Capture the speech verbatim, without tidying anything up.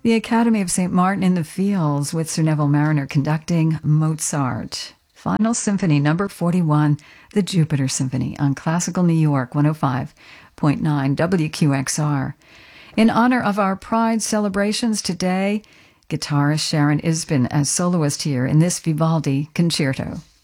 The Academy of Saint Martin in the Fields with Sir Neville Marriner conducting Mozart. Final Symphony number forty-one, the Jupiter Symphony on Classical New York one oh five point nine W Q X R. In honor of our Pride celebrations today, guitarist Sharon Isbin as soloist here in this Vivaldi concerto.